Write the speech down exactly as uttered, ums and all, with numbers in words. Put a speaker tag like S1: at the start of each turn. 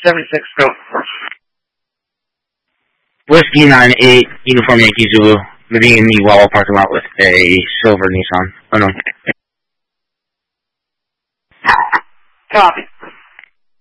S1: seventy-six, go.
S2: Whiskey nine eight, Uniform Yankee Zulu, living in the Wawa parking lot with a silver Nissan. Oh no.
S1: Copy.